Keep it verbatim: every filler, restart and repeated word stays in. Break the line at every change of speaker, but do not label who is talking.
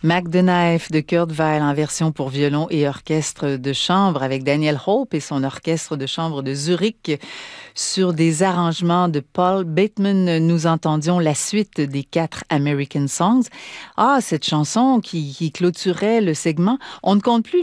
Mac the Knife de Kurt Weill en version pour violon et orchestre de chambre avec Daniel Hope et son orchestre de chambre de Zurich sur des arrangements de Paul Bateman. Nous entendions la suite des quatre American Songs. Ah, cette chanson qui, qui clôturait le segment. On ne compte plus